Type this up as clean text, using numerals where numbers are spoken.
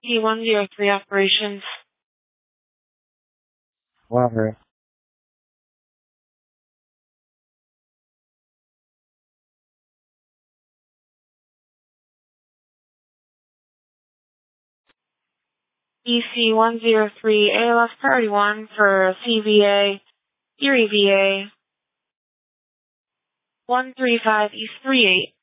EC103 operations. Water. EC103 ALS Priority 1 for CVA, Erie VA. 135 East 38.